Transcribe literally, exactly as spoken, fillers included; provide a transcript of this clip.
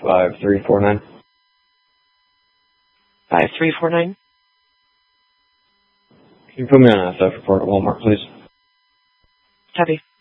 five three four nine. five three four nine. Can you put me on a theft report at Walmart, please? Copy.